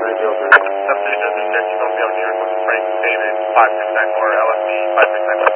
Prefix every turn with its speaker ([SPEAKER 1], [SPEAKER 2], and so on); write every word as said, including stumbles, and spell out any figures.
[SPEAKER 1] Substitution, New York, Frank David, five percent or L S D, five percent.